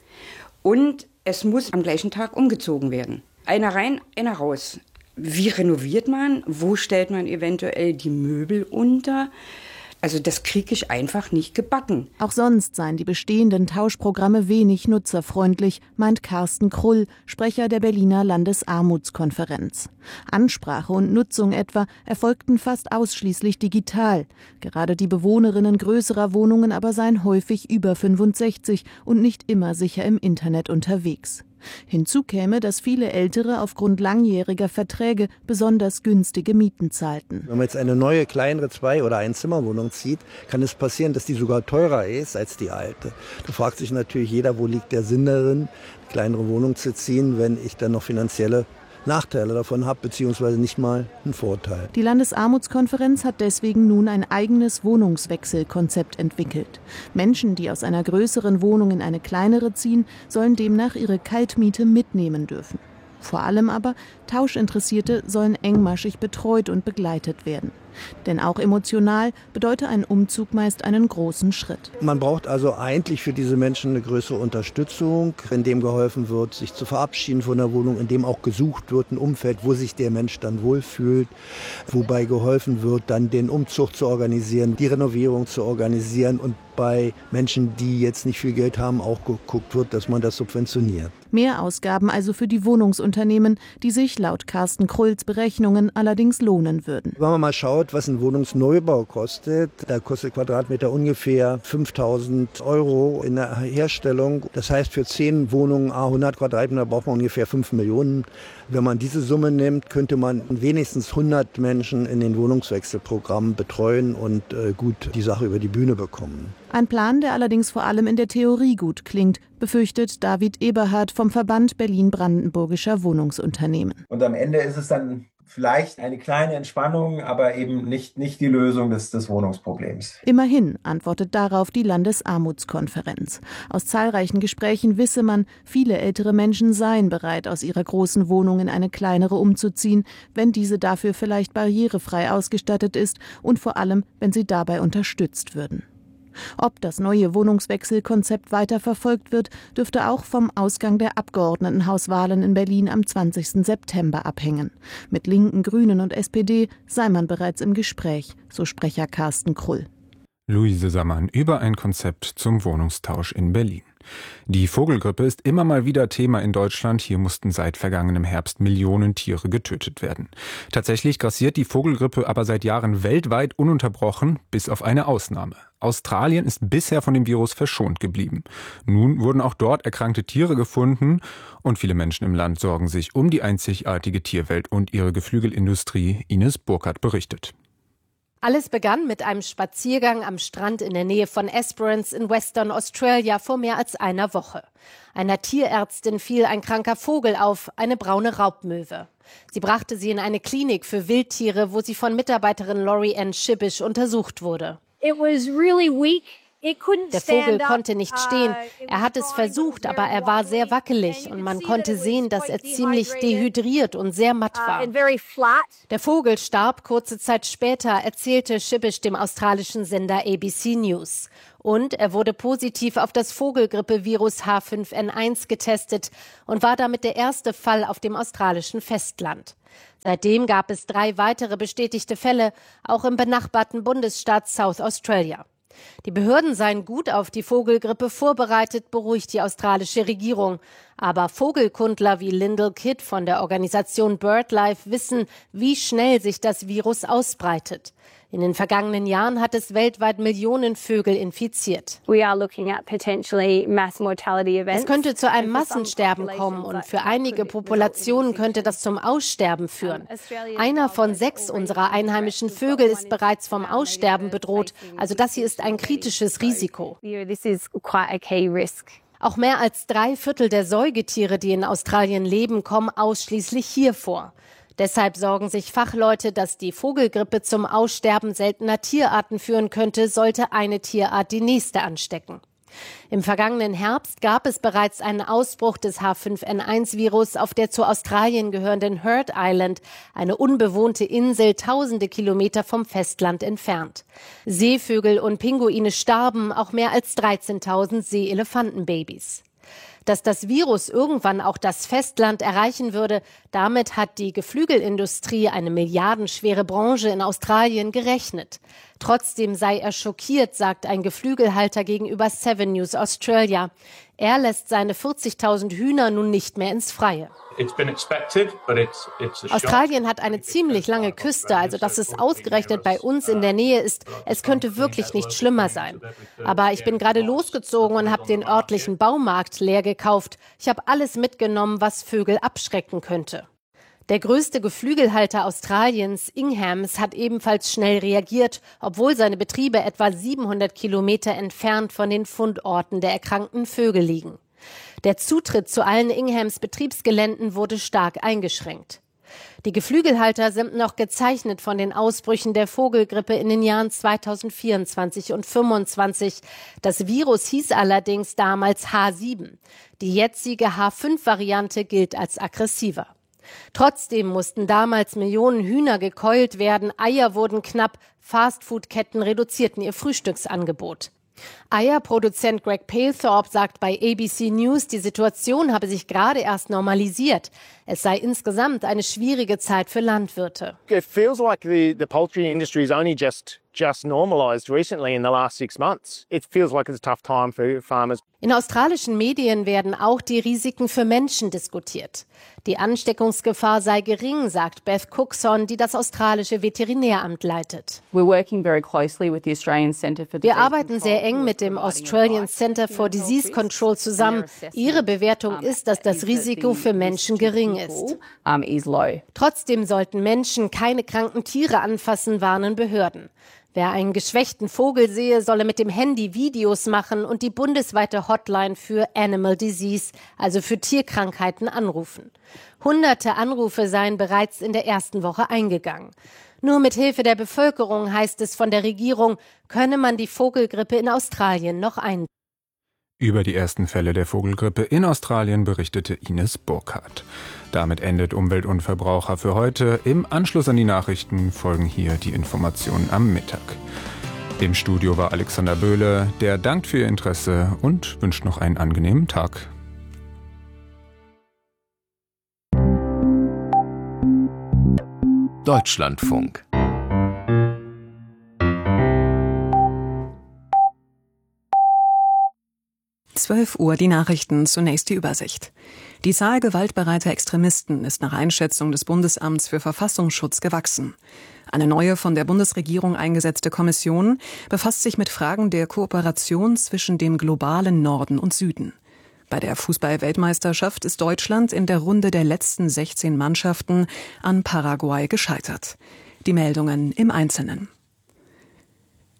Und es muss am gleichen Tag umgezogen werden. Einer rein, einer raus. Wie renoviert man? Wo stellt man eventuell die Möbel unter? Also das kriege ich einfach nicht gebacken. Auch sonst seien die bestehenden Tauschprogramme wenig nutzerfreundlich, meint Carsten Krull, Sprecher der Berliner Landesarmutskonferenz. Ansprache und Nutzung etwa erfolgten fast ausschließlich digital. Gerade die Bewohnerinnen größerer Wohnungen aber seien häufig über fünfundsechzig und nicht immer sicher im Internet unterwegs. Hinzu käme, dass viele Ältere aufgrund langjähriger Verträge besonders günstige Mieten zahlten. Wenn man jetzt eine neue, kleinere Zwei- oder Einzimmerwohnung zieht, kann es passieren, dass die sogar teurer ist als die alte. Da fragt sich natürlich jeder, wo liegt der Sinn darin, eine kleinere Wohnung zu ziehen, wenn ich dann noch finanzielle Nachteile davon habe, beziehungsweise nicht mal einen Vorteil. Die Landesarmutskonferenz hat deswegen nun ein eigenes Wohnungswechselkonzept entwickelt. Menschen, die aus einer größeren Wohnung in eine kleinere ziehen, sollen demnach ihre Kaltmiete mitnehmen dürfen. Vor allem aber, Tauschinteressierte sollen engmaschig betreut und begleitet werden. Denn auch emotional bedeutet ein Umzug meist einen großen Schritt. Man braucht also eigentlich für diese Menschen eine größere Unterstützung, in dem geholfen wird, sich zu verabschieden von der Wohnung, in dem auch gesucht wird, ein Umfeld, wo sich der Mensch dann wohlfühlt, wobei geholfen wird, dann den Umzug zu organisieren, die Renovierung zu organisieren und bei Menschen, die jetzt nicht viel Geld haben, auch geguckt wird, dass man das subventioniert. Mehr Ausgaben also für die Wohnungsunternehmen, die sich laut Carsten Krulls Berechnungen allerdings lohnen würden. Wenn man mal schaut, was ein Wohnungsneubau kostet, da kostet Quadratmeter ungefähr fünftausend Euro in der Herstellung. Das heißt, für zehn Wohnungen à hundert Quadratmeter braucht man ungefähr fünf Millionen. Wenn man diese Summe nimmt, könnte man wenigstens hundert Menschen in den Wohnungswechselprogrammen betreuen und äh, gut die Sache über die Bühne bekommen. Ein Plan, der allerdings vor allem in der Theorie gut klingt, befürchtet David Eberhardt vom Verband Berlin-Brandenburgischer Wohnungsunternehmen. Und am Ende ist es dann vielleicht eine kleine Entspannung, aber eben nicht, nicht die Lösung des, des Wohnungsproblems. Immerhin antwortet darauf die Landesarmutskonferenz. Aus zahlreichen Gesprächen wisse man, viele ältere Menschen seien bereit, aus ihrer großen Wohnung in eine kleinere umzuziehen, wenn diese dafür vielleicht barrierefrei ausgestattet ist und vor allem, wenn sie dabei unterstützt würden. Ob das neue Wohnungswechselkonzept weiter verfolgt wird, dürfte auch vom Ausgang der Abgeordnetenhauswahlen in Berlin am zwanzigsten September abhängen. Mit Linken, Grünen und S P D sei man bereits im Gespräch, so Sprecher Carsten Krull. Luise Sammann über ein Konzept zum Wohnungstausch in Berlin. Die Vogelgrippe ist immer mal wieder Thema in Deutschland. Hier mussten seit vergangenem Herbst Millionen Tiere getötet werden. Tatsächlich grassiert die Vogelgrippe aber seit Jahren weltweit ununterbrochen, bis auf eine Ausnahme. Australien ist bisher von dem Virus verschont geblieben. Nun wurden auch dort erkrankte Tiere gefunden und viele Menschen im Land sorgen sich um die einzigartige Tierwelt und ihre Geflügelindustrie. Ines Burkhardt berichtet. Alles begann mit einem Spaziergang am Strand in der Nähe von Esperance in Western Australia vor mehr als einer Woche. Einer Tierärztin fiel ein kranker Vogel auf, eine braune Raubmöwe. Sie brachte sie in eine Klinik für Wildtiere, wo sie von Mitarbeiterin Laurie Ann Schibbisch untersucht wurde. It was really weak. Der Vogel konnte nicht stehen. Er hat es versucht, aber er war sehr wackelig und man konnte sehen, dass er ziemlich dehydriert und sehr matt war. Der Vogel starb kurze Zeit später, erzählte Schibbisch dem australischen Sender A B C News. Und er wurde positiv auf das Vogelgrippevirus H fünf N eins getestet und war damit der erste Fall auf dem australischen Festland. Seitdem gab es drei weitere bestätigte Fälle, auch im benachbarten Bundesstaat South Australia. Die Behörden seien gut auf die Vogelgrippe vorbereitet, beruhigt die australische Regierung. Aber Vogelkundler wie Lyndall Kidd von der Organisation BirdLife wissen, wie schnell sich das Virus ausbreitet. In den vergangenen Jahren hat es weltweit Millionen Vögel infiziert. Es könnte zu einem Massensterben kommen und für einige Populationen könnte das zum Aussterben führen. Einer von sechs unserer einheimischen Vögel ist bereits vom Aussterben bedroht, also das hier ist ein kritisches Risiko. Auch mehr als drei Viertel der Säugetiere, die in Australien leben, kommen ausschließlich hier vor. Deshalb sorgen sich Fachleute, dass die Vogelgrippe zum Aussterben seltener Tierarten führen könnte, sollte eine Tierart die nächste anstecken. Im vergangenen Herbst gab es bereits einen Ausbruch des H fünf N eins Virus auf der zu Australien gehörenden Heard Island, eine unbewohnte Insel tausende Kilometer vom Festland entfernt. Seevögel und Pinguine starben, auch mehr als dreizehntausend Seeelefantenbabys. Dass das Virus irgendwann auch das Festland erreichen würde, damit hat die Geflügelindustrie, eine milliardenschwere Branche in Australien, gerechnet. Trotzdem sei er schockiert, sagt ein Geflügelhalter gegenüber Seven News Australia. Er lässt seine vierzigtausend Hühner nun nicht mehr ins Freie. Australien hat eine ziemlich lange Küste, also dass es ausgerechnet bei uns in der Nähe ist, es könnte wirklich nicht schlimmer sein. Aber ich bin gerade losgezogen und habe den örtlichen Baumarkt leer gekauft. Ich habe alles mitgenommen, was Vögel abschrecken könnte. Der größte Geflügelhalter Australiens, Inghams, hat ebenfalls schnell reagiert, obwohl seine Betriebe etwa siebenhundert Kilometer entfernt von den Fundorten der erkrankten Vögel liegen. Der Zutritt zu allen Inghams Betriebsgeländen wurde stark eingeschränkt. Die Geflügelhalter sind noch gezeichnet von den Ausbrüchen der Vogelgrippe in den Jahren zweitausendvierundzwanzig und fünfundzwanzig. Das Virus hieß allerdings damals H sieben. Die jetzige H fünf Variante gilt als aggressiver. Trotzdem mussten damals Millionen Hühner gekeult werden, Eier wurden knapp, Fastfood-Ketten reduzierten ihr Frühstücksangebot. Eierproduzent Greg Palethorpe sagt bei A B C News, die Situation habe sich gerade erst normalisiert. Es sei insgesamt eine schwierige Zeit für Landwirte. It feels like the, the poultry industry is only just just normalized recently in the last six months. It feels like it's a tough time for farmers. In australischen Medien werden auch die Risiken für Menschen diskutiert. Die Ansteckungsgefahr sei gering, sagt Beth Cookson, die das australische Veterinäramt leitet. Wir arbeiten sehr eng mit dem Australian Centre for Disease Control zusammen. Ihre Bewertung ist, dass das Risiko für Menschen gering ist. Trotzdem sollten Menschen keine kranken Tiere anfassen, warnen Behörden. Wer einen geschwächten Vogel sehe, solle mit dem Handy Videos machen und die bundesweite Hotline für Animal Disease, also für Tierkrankheiten, anrufen. Hunderte Anrufe seien bereits in der ersten Woche eingegangen. Nur mit Hilfe der Bevölkerung, heißt es von der Regierung, könne man die Vogelgrippe in Australien noch eindämmen. Über die ersten Fälle der Vogelgrippe in Australien berichtete Ines Burkhardt. Damit endet Umwelt und Verbraucher für heute. Im Anschluss an die Nachrichten folgen hier die Informationen am Mittag. Im Studio war Alexander Böhle, der dankt für Ihr Interesse und wünscht noch einen angenehmen Tag. Deutschlandfunk. zwölf Uhr die Nachrichten, zunächst die Übersicht. Die Zahl gewaltbereiter Extremisten ist nach Einschätzung des Bundesamts für Verfassungsschutz gewachsen. Eine neue von der Bundesregierung eingesetzte Kommission befasst sich mit Fragen der Kooperation zwischen dem globalen Norden und Süden. Bei der Fußball-Weltmeisterschaft ist Deutschland in der Runde der letzten sechzehn Mannschaften an Paraguay gescheitert. Die Meldungen im Einzelnen.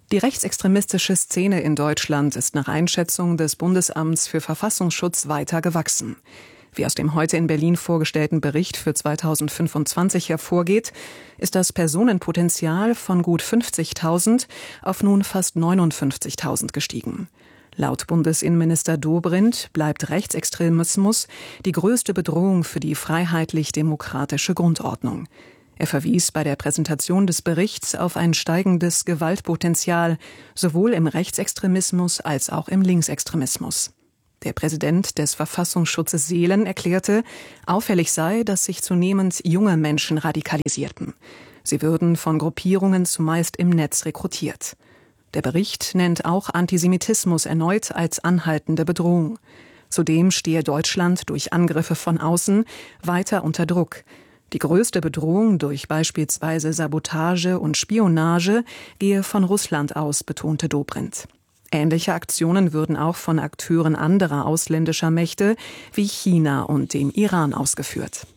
Die rechtsextremistische Szene in Deutschland ist nach Einschätzung des Bundesamts für Verfassungsschutz weiter gewachsen. Wie aus dem heute in Berlin vorgestellten Bericht für zweitausendfünfundzwanzig hervorgeht, ist das Personenpotenzial von gut fünfzigtausend auf nun fast neunundfünfzigtausend gestiegen. Laut Bundesinnenminister Dobrindt bleibt Rechtsextremismus die größte Bedrohung für die freiheitlich-demokratische Grundordnung. Er verwies bei der Präsentation des Berichts auf ein steigendes Gewaltpotenzial, sowohl im Rechtsextremismus als auch im Linksextremismus. Der Präsident des Verfassungsschutzes Seelen erklärte, auffällig sei, dass sich zunehmend junge Menschen radikalisierten. Sie würden von Gruppierungen zumeist im Netz rekrutiert. Der Bericht nennt auch Antisemitismus erneut als anhaltende Bedrohung. Zudem stehe Deutschland durch Angriffe von außen weiter unter Druck. Die größte Bedrohung durch beispielsweise Sabotage und Spionage gehe von Russland aus, betonte Dobrindt. Ähnliche Aktionen würden auch von Akteuren anderer ausländischer Mächte wie China und dem Iran ausgeführt.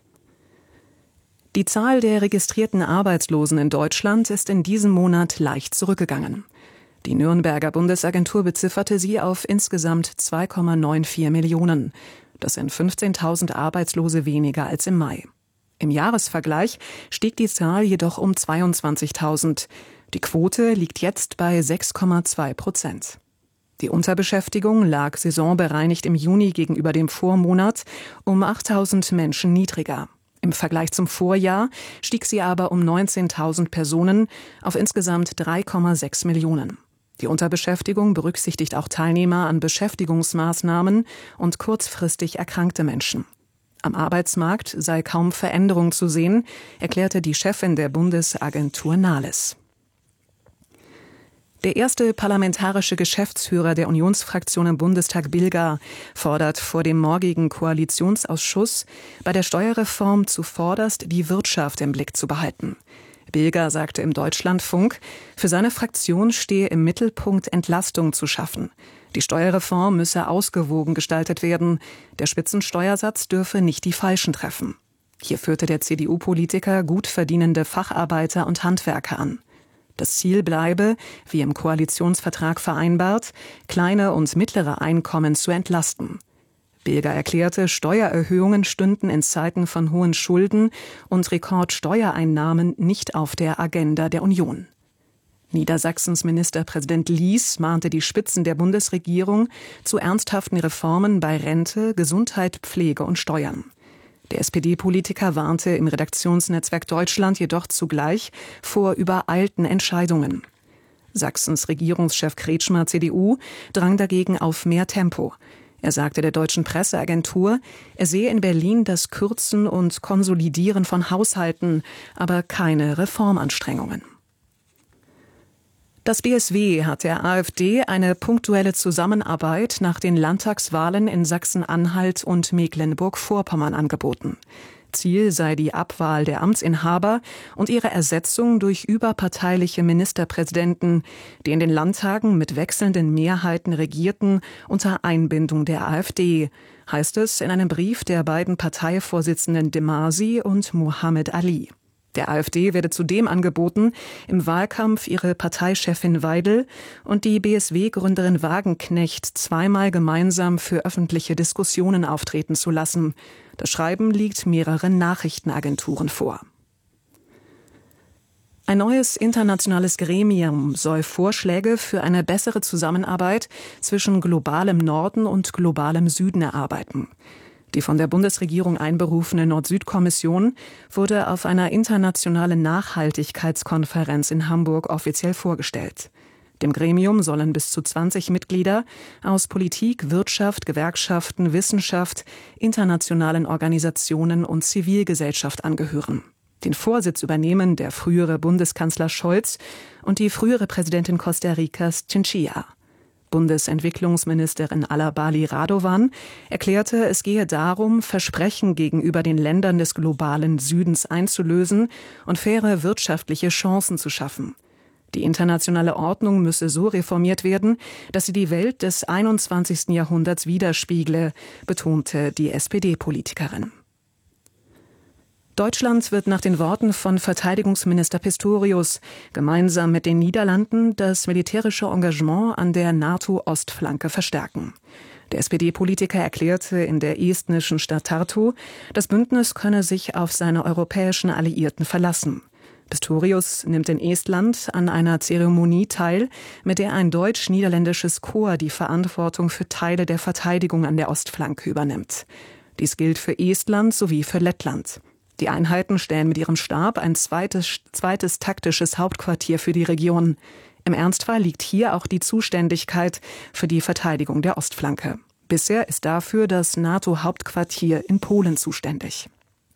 Die Zahl der registrierten Arbeitslosen in Deutschland ist in diesem Monat leicht zurückgegangen. Die Nürnberger Bundesagentur bezifferte sie auf insgesamt zwei Komma vierundneunzig Millionen. Das sind fünfzehntausend Arbeitslose weniger als im Mai. Im Jahresvergleich stieg die Zahl jedoch um zweiundzwanzigtausend. Die Quote liegt jetzt bei sechs Komma zwei Prozent. Die Unterbeschäftigung lag saisonbereinigt im Juni gegenüber dem Vormonat um achttausend Menschen niedriger. Im Vergleich zum Vorjahr stieg sie aber um neunzehntausend Personen auf insgesamt drei Komma sechs Millionen. Die Unterbeschäftigung berücksichtigt auch Teilnehmer an Beschäftigungsmaßnahmen und kurzfristig erkrankte Menschen. Am Arbeitsmarkt sei kaum Veränderung zu sehen, erklärte die Chefin der Bundesagentur Nahles. Der erste parlamentarische Geschäftsführer der Unionsfraktion im Bundestag, Bilger, fordert vor dem morgigen Koalitionsausschuss, bei der Steuerreform zuvorderst die Wirtschaft im Blick zu behalten. Bilger sagte im Deutschlandfunk, für seine Fraktion stehe im Mittelpunkt Entlastung zu schaffen. Die Steuerreform müsse ausgewogen gestaltet werden. Der Spitzensteuersatz dürfe nicht die Falschen treffen. Hier führte der C D U-Politiker gut verdienende Facharbeiter und Handwerker an. Das Ziel bleibe, wie im Koalitionsvertrag vereinbart, kleine und mittlere Einkommen zu entlasten. Bilger erklärte, Steuererhöhungen stünden in Zeiten von hohen Schulden und Rekordsteuereinnahmen nicht auf der Agenda der Union. Niedersachsens Ministerpräsident Lies mahnte die Spitzen der Bundesregierung zu ernsthaften Reformen bei Rente, Gesundheit, Pflege und Steuern. Der S P D-Politiker warnte im Redaktionsnetzwerk Deutschland jedoch zugleich vor übereilten Entscheidungen. Sachsens Regierungschef Kretschmer, C D U, drang dagegen auf mehr Tempo. Er sagte der deutschen Presseagentur, er sehe in Berlin das Kürzen und Konsolidieren von Haushalten, aber keine Reformanstrengungen. Das B S W hat der AfD eine punktuelle Zusammenarbeit nach den Landtagswahlen in Sachsen-Anhalt und Mecklenburg-Vorpommern angeboten. Ziel sei die Abwahl der Amtsinhaber und ihre Ersetzung durch überparteiliche Ministerpräsidenten, die in den Landtagen mit wechselnden Mehrheiten regierten, unter Einbindung der AfD, heißt es in einem Brief der beiden Parteivorsitzenden de Masi und Mohammed Ali. Der AfD werde zudem angeboten, im Wahlkampf ihre Parteichefin Weidel und die B S W-Gründerin Wagenknecht zweimal gemeinsam für öffentliche Diskussionen auftreten zu lassen. Das Schreiben liegt mehreren Nachrichtenagenturen vor. Ein neues internationales Gremium soll Vorschläge für eine bessere Zusammenarbeit zwischen globalem Norden und globalem Süden erarbeiten. Die von der Bundesregierung einberufene Nord-Süd-Kommission wurde auf einer internationalen Nachhaltigkeitskonferenz in Hamburg offiziell vorgestellt. Dem Gremium sollen bis zu zwanzig Mitglieder aus Politik, Wirtschaft, Gewerkschaften, Wissenschaft, internationalen Organisationen und Zivilgesellschaft angehören. Den Vorsitz übernehmen der frühere Bundeskanzler Scholz und die frühere Präsidentin Costa Ricas Chinchilla. Bundesentwicklungsministerin Alabali Radovan erklärte, es gehe darum, Versprechen gegenüber den Ländern des globalen Südens einzulösen und faire wirtschaftliche Chancen zu schaffen. Die internationale Ordnung müsse so reformiert werden, dass sie die Welt des einundzwanzigsten Jahrhunderts widerspiegle, betonte die S P D-Politikerin. Deutschland wird nach den Worten von Verteidigungsminister Pistorius gemeinsam mit den Niederlanden das militärische Engagement an der NATO-Ostflanke verstärken. Der S P D-Politiker erklärte in der estnischen Stadt Tartu, das Bündnis könne sich auf seine europäischen Alliierten verlassen. Pistorius nimmt in Estland an einer Zeremonie teil, mit der ein deutsch-niederländisches Korps die Verantwortung für Teile der Verteidigung an der Ostflanke übernimmt. Dies gilt für Estland sowie für Lettland. Die Einheiten stellen mit ihrem Stab ein zweites, zweites taktisches Hauptquartier für die Region. Im Ernstfall liegt hier auch die Zuständigkeit für die Verteidigung der Ostflanke. Bisher ist dafür das NATO-Hauptquartier in Polen zuständig.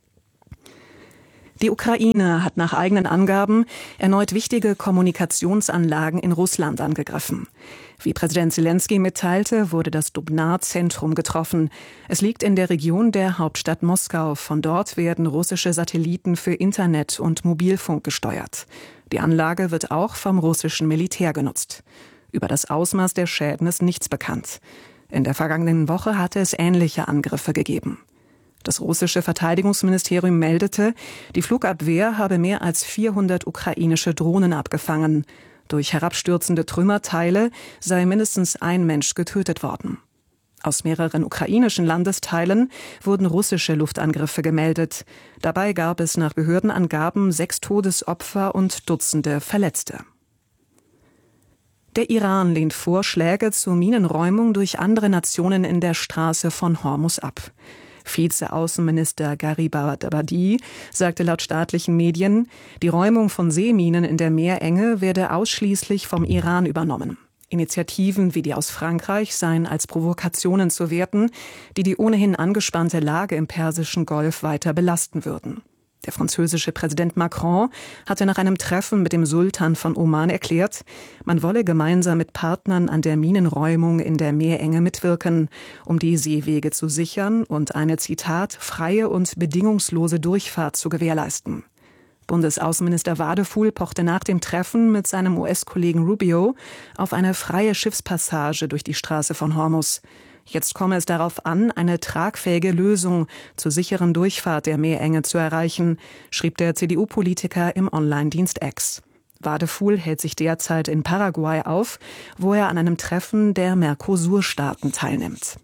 Die Ukraine hat nach eigenen Angaben erneut wichtige Kommunikationsanlagen in Russland angegriffen. Wie Präsident Zelensky mitteilte, wurde das Dubna-Zentrum getroffen. Es liegt in der Region der Hauptstadt Moskau. Von dort werden russische Satelliten für Internet und Mobilfunk gesteuert. Die Anlage wird auch vom russischen Militär genutzt. Über das Ausmaß der Schäden ist nichts bekannt. In der vergangenen Woche hatte es ähnliche Angriffe gegeben. Das russische Verteidigungsministerium meldete, die Flugabwehr habe mehr als vierhundert ukrainische Drohnen abgefangen. Durch herabstürzende Trümmerteile sei mindestens ein Mensch getötet worden. Aus mehreren ukrainischen Landesteilen wurden russische Luftangriffe gemeldet. Dabei gab es nach Behördenangaben sechs Todesopfer und Dutzende Verletzte. Der Iran lehnt Vorschläge zur Minenräumung durch andere Nationen in der Straße von Hormuz ab. Vize-Außenminister Gharibabadi sagte laut staatlichen Medien, die Räumung von Seeminen in der Meerenge werde ausschließlich vom Iran übernommen. Initiativen wie die aus Frankreich seien als Provokationen zu werten, die die ohnehin angespannte Lage im Persischen Golf weiter belasten würden. Der französische Präsident Macron hatte nach einem Treffen mit dem Sultan von Oman erklärt, man wolle gemeinsam mit Partnern an der Minenräumung in der Meerenge mitwirken, um die Seewege zu sichern und eine, Zitat, freie und bedingungslose Durchfahrt zu gewährleisten. Bundesaußenminister Wadefuhl pochte nach dem Treffen mit seinem U S-Kollegen Rubio auf eine freie Schiffspassage durch die Straße von Hormuz. Jetzt komme es darauf an, eine tragfähige Lösung zur sicheren Durchfahrt der Meerenge zu erreichen, schrieb der C D U-Politiker im Online-Dienst X. Wadefuhl hält sich derzeit in Paraguay auf, wo er an einem Treffen der Mercosur-Staaten teilnimmt.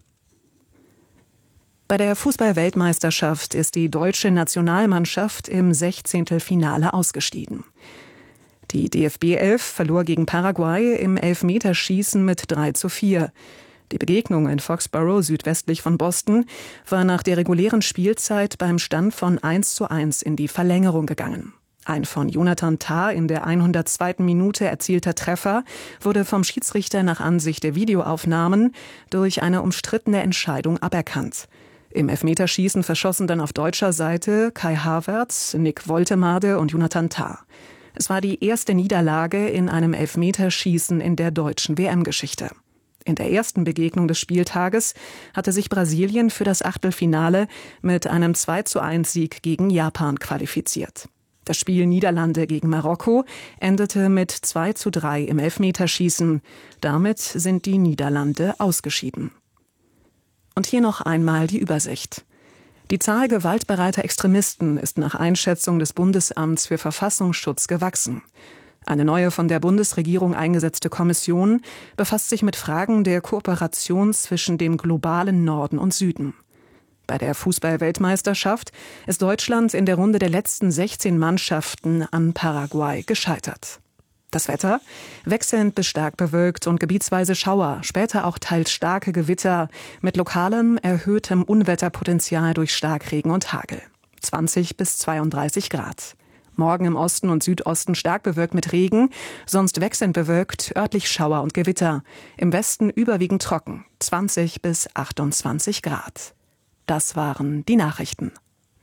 Bei der Fußball-Weltmeisterschaft ist die deutsche Nationalmannschaft im Sechzehntelfinale ausgeschieden. Die D F B elf verlor gegen Paraguay im Elfmeterschießen mit drei zu vier. Die Begegnung in Foxborough südwestlich von Boston war nach der regulären Spielzeit beim Stand von eins zu eins in die Verlängerung gegangen. Ein von Jonathan Tah in der hundertzweiten Minute erzielter Treffer wurde vom Schiedsrichter nach Ansicht der Videoaufnahmen durch eine umstrittene Entscheidung aberkannt. Im Elfmeterschießen verschossen dann auf deutscher Seite Kai Havertz, Nick Woltemade und Jonathan Tah. Es war die erste Niederlage in einem Elfmeterschießen in der deutschen W M-Geschichte. In der ersten Begegnung des Spieltages hatte sich Brasilien für das Achtelfinale mit einem zwei zu eins Sieg gegen Japan qualifiziert. Das Spiel Niederlande gegen Marokko endete mit zwei zu drei im Elfmeterschießen. Damit sind die Niederlande ausgeschieden. Und hier noch einmal die Übersicht. Die Zahl gewaltbereiter Extremisten ist nach Einschätzung des Bundesamts für Verfassungsschutz gewachsen. Eine neue von der Bundesregierung eingesetzte Kommission befasst sich mit Fragen der Kooperation zwischen dem globalen Norden und Süden. Bei der Fußball-Weltmeisterschaft ist Deutschland in der Runde der letzten sechzehn Mannschaften an Paraguay gescheitert. Das Wetter? Wechselnd bis stark bewölkt und gebietsweise Schauer, später auch teils starke Gewitter mit lokalem erhöhtem Unwetterpotenzial durch Starkregen und Hagel. zwanzig bis zweiunddreißig Grad. Morgen im Osten und Südosten stark bewölkt mit Regen, sonst wechselnd bewölkt, örtlich Schauer und Gewitter. Im Westen überwiegend trocken, zwanzig bis achtundzwanzig Grad. Das waren die Nachrichten.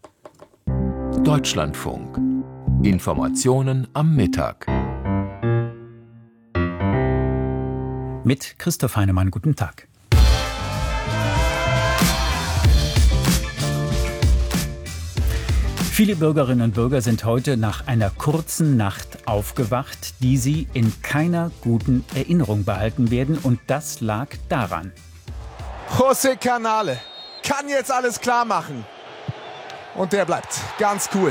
Deutschlandfunk. Informationen am Mittag. Mit Christoph Heinemann, guten Tag. Viele Bürgerinnen und Bürger sind heute nach einer kurzen Nacht aufgewacht, die sie in keiner guten Erinnerung behalten werden. Und das lag daran. José Canale kann jetzt alles klar machen. Und der bleibt ganz cool.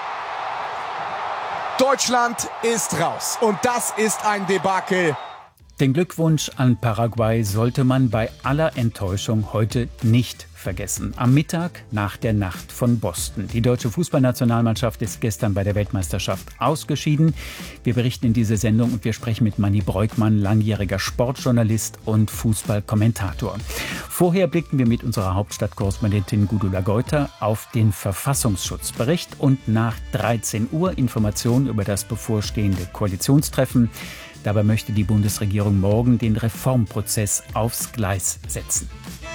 Deutschland ist raus. Und das ist ein Debakel. Den Glückwunsch an Paraguay sollte man bei aller Enttäuschung heute nicht vergessen. Am Mittag nach der Nacht von Boston. Die deutsche Fußballnationalmannschaft ist gestern bei der Weltmeisterschaft ausgeschieden. Wir berichten in dieser Sendung und wir sprechen mit Manni Breukmann, langjähriger Sportjournalist und Fußballkommentator. Vorher blickten wir mit unserer Hauptstadtkorrespondentin Gudula Geuter auf den Verfassungsschutzbericht und nach dreizehn Uhr Informationen über das bevorstehende Koalitionstreffen. Dabei möchte die Bundesregierung morgen den Reformprozess aufs Gleis setzen.